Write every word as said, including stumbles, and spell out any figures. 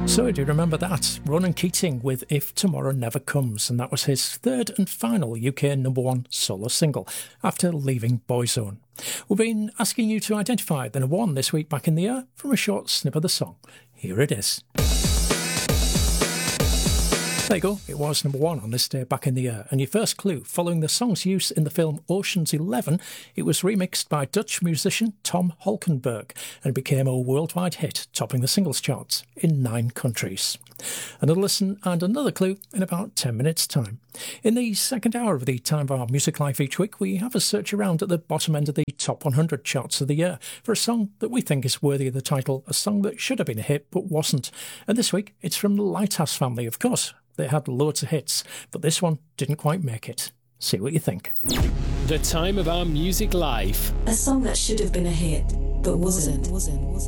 So do you remember that? Ronan Keating with If Tomorrow Never Comes, and that was his third and final U K number one solo single after leaving Boyzone. We've been asking you to identify the number one this week back in the year from a short snip of the song. Here it is. There you go, it was number one on this day back in the year. And your first clue, following the song's use in the film Ocean's Eleven, it was remixed by Dutch musician Tom Holkenberg and became a worldwide hit, topping the singles charts in nine countries. Another listen and another clue in about ten minutes' time. In the second hour of the Time of Our Music Life each week, we have a search around at the bottom end of the top one hundred charts of the year for a song that we think is worthy of the title, a song that should have been a hit but wasn't. And this week, it's from the Lighthouse family, of course. They had loads of hits, but this one didn't quite make it. See what you think. The Time of Our Music Life. A song that should have been a hit, but wasn't. wasn't, wasn't.